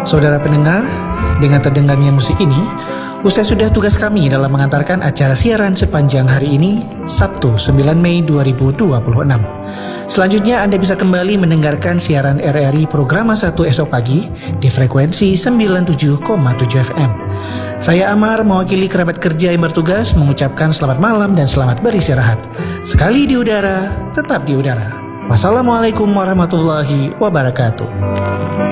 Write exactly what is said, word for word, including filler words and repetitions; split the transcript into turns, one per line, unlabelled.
Saudara pendengar, dengan terdengarnya musik ini, usai sudah tugas kami dalam mengantarkan acara siaran sepanjang hari ini, Sabtu sembilan Mei dua ribu dua puluh enam. Selanjutnya Anda bisa kembali mendengarkan siaran R R I Programa satu esok pagi di frekuensi sembilan puluh tujuh koma tujuh F M. Saya Amar, mewakili kerabat kerja yang bertugas, mengucapkan selamat malam dan selamat beristirahat. Sekali di udara, tetap di udara. Wassalamualaikum warahmatullahi wabarakatuh.